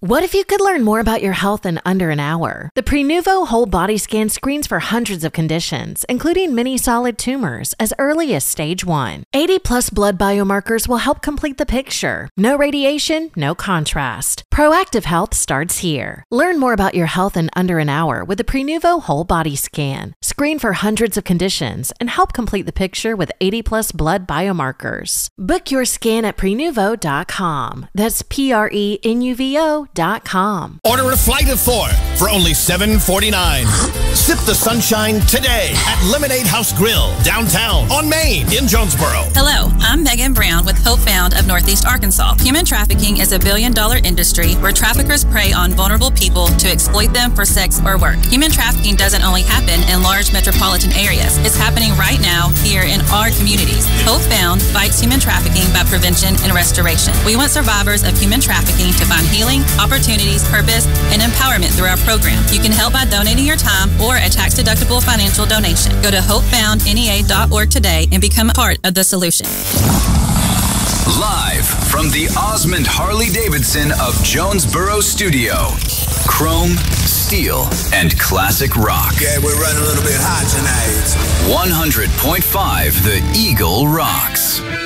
What if you could learn more about your health in under an hour? The Prenuvo Whole Body Scan screens for hundreds of conditions, including many solid tumors, as early as stage 1. 80-plus blood biomarkers will help complete the picture. No radiation, no contrast. Proactive health starts here. Learn more about your health in under an hour with the Prenuvo Whole Body Scan. Screen for hundreds of conditions and help complete the picture with 80-plus blood biomarkers. Book your scan at Prenuvo.com. That's Prenuvo.com. Order a flight of 4 for only $7.49. Sip the sunshine today at Lemonade House Grill, downtown on Main in Jonesboro. Hello, I'm Megan Brown with Hope Found of Northeast Arkansas. Human trafficking is a billion-dollar industry where traffickers prey on vulnerable people to exploit them for sex or work. Human trafficking doesn't only happen in large metropolitan areas. It's happening right now here in our communities. Hope Found fights human trafficking by prevention and restoration. We want survivors of human trafficking to find healing, opportunities, purpose, and empowerment through our program. You can help by donating your time or a tax-deductible financial donation. Go to hopefoundnea.org today and become a part of the solution. Live from the Osmond Harley-Davidson of Jonesboro Studio. Chrome, steel, and classic rock. Yeah, we're running a little bit hot tonight. 100.5 The Eagle rocks.